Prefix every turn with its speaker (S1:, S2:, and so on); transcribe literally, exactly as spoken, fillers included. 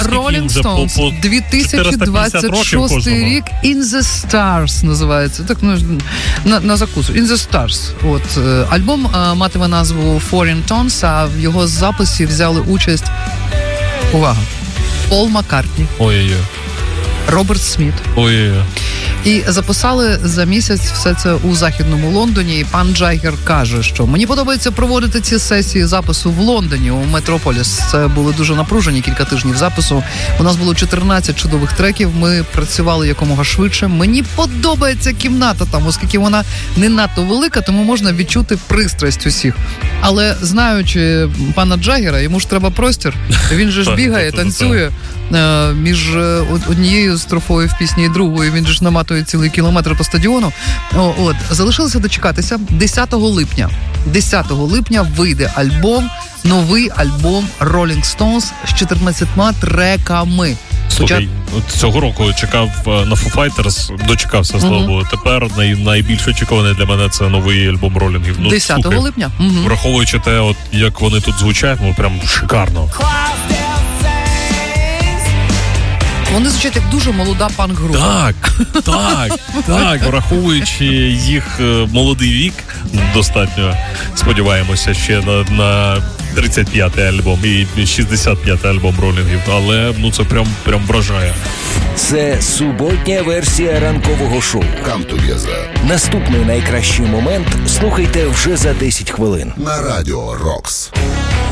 S1: Rolling Stones, дві тисячі двадцять шостий рік, In the Stars називається. Так, ну, на, на закусу. In the Stars. От, альбом а, матиме назву Foreign Tones, а в його записі взяли участь, увага, Пол Маккартні,
S2: ой-ой-ой,
S1: Роберт Сміт.
S2: Ой-ой-ой.
S1: І записали за місяць все це у Західному Лондоні. І пан Джаггер каже, що мені подобається проводити ці сесії запису в Лондоні, у Метрополіс. Це були дуже напружені кілька тижнів запису. У нас було чотирнадцять чудових треків, ми працювали якомога швидше. Мені подобається кімната там, оскільки вона не надто велика, тому можна відчути пристрасть усіх. Але знаючи пана Джаггера, йому ж треба простір. Він же ж бігає, танцює між однією строфою в пісні і другою. Він же ж наматує цілий кілометр по стадіону. О, от, залишилося дочекатися десятого липня. десятого липня вийде альбом, новий альбом Rolling Stones з чотирнадцятьма треками.
S2: Слухай, цього року чекав на Foo Fighters, дочекався, слава uh-huh. Богу. Тепер най, найбільш очікуваний для мене це новий альбом ролінгів. Ну,
S1: десятого
S2: слухай,
S1: липня. Uh-huh.
S2: Враховуючи те, от, як вони тут звучать, ну прям шикарно.
S1: Вони звучать як дуже молода панк-група.
S2: Так, так, так. Враховуючи їх молодий вік, достатньо, сподіваємося, ще на, на тридцять п'ятий альбом і шістдесят п'ятий альбом ролінгів. Але, ну, це прям, прям вражає.
S3: Це суботня версія ранкового шоу.
S4: Come together.
S3: Наступний найкращий момент слухайте вже за десять хвилин.
S4: На Радіо Рокс.